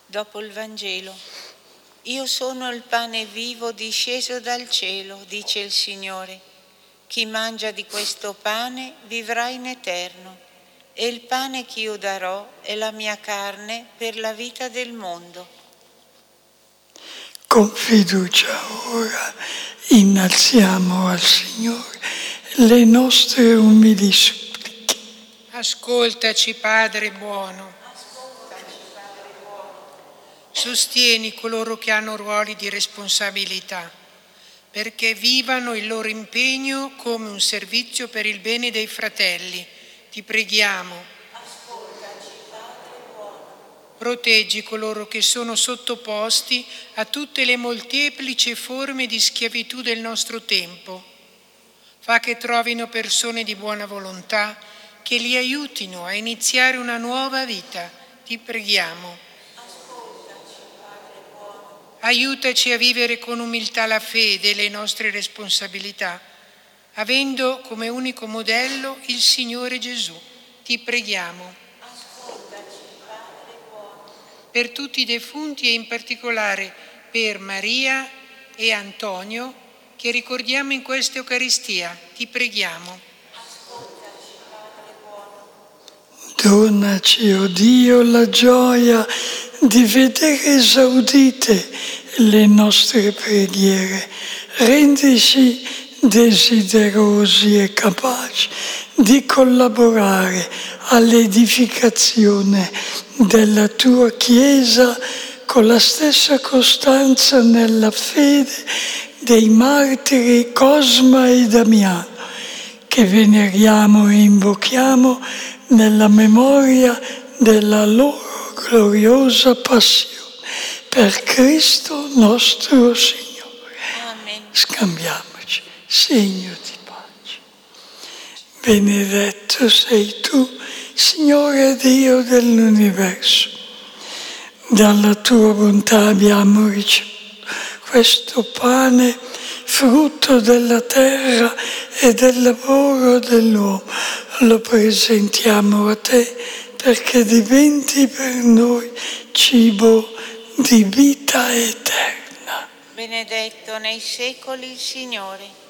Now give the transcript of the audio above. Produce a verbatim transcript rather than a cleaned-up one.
Dopo il Vangelo. Io sono il pane vivo disceso dal cielo, dice il Signore. Chi mangia di questo pane vivrà in eterno, e il pane che io darò è la mia carne per la vita del mondo. Con fiducia ora innalziamo al Signore le nostre umili suppliche. Ascoltaci, Padre buono. Sostieni coloro che hanno ruoli di responsabilità, perché vivano il loro impegno come un servizio per il bene dei fratelli. Ti preghiamo. Ascoltaci, Padre buono. Proteggi coloro che sono sottoposti a tutte le molteplici forme di schiavitù del nostro tempo. Fa che trovino persone di buona volontà che li aiutino a iniziare una nuova vita. Ti preghiamo. Aiutaci a vivere con umiltà la fede e le nostre responsabilità, avendo come unico modello il Signore Gesù. Ti preghiamo. Ascoltaci, Padre buono. Per tutti i defunti e in particolare per Maria e Antonio, che ricordiamo in questa Eucaristia, ti preghiamo. Ascoltaci, Padre buono. Donaci, o Dio, la gioia di vedere esaudite le nostre preghiere. Rendici desiderosi e capaci di collaborare all'edificazione della tua Chiesa con la stessa costanza nella fede dei martiri Cosma e Damiano, che veneriamo e invochiamo nella memoria della loro gloriosa passione. Per Cristo nostro Signore. Amen. Scambiamoci segno di pace. Benedetto sei tu, Signore Dio dell'universo. Dalla tua bontà abbiamo ricevuto questo pane, frutto della terra e del lavoro dell'uomo. Lo presentiamo a te perché diventi per noi cibo di vita eterna. Benedetto nei secoli il Signore.